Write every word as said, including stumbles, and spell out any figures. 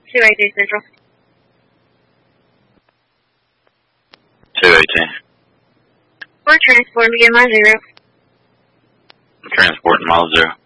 two eighteen Central. two eighteen. We're transporting to get my zero. Transporting mile zero.